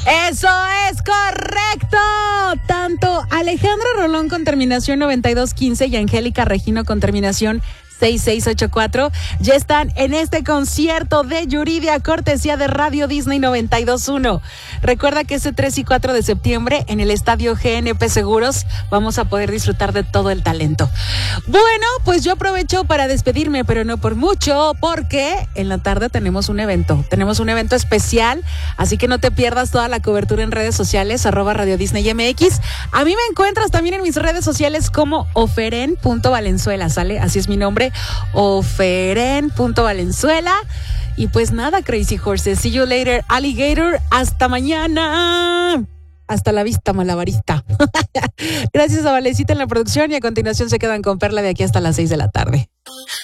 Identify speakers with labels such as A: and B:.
A: Eso es correcto. Tanto Alejandro Rolón con terminación 9215 y Angélica Regino con terminación 6684 ya están en este concierto de Yuridia, cortesía de Radio Disney 92.1. Recuerda que ese 3 y 4 de septiembre en el estadio GNP Seguros vamos a poder disfrutar de todo el talento. Bueno, pues yo aprovecho para despedirme, pero no por mucho, porque en la tarde tenemos un evento especial, así que no te pierdas toda la cobertura en redes sociales, @Radio Disney MX. A mí me encuentras también en mis redes sociales como oferen.valenzuela, ¿sale? Así es mi nombre, oferen.valenzuela. Y pues nada, Crazy Horses, see you later, alligator, hasta mañana. Hasta la vista, malabarista. Gracias a Valecita en la producción y a continuación se quedan con Perla de aquí hasta las 6 de la tarde.